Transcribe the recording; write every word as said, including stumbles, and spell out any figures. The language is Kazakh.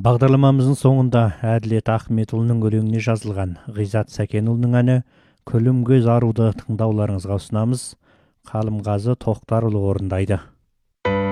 Бағдарламамыздың соңында Әділет Ахметұлының өлеңіне жазылған Ғизат Сәкенұлының әні Күлім көз аруды тыңдауларыңызға ұсынамыз. Қалымғазы Тоқтарұлы орындайды.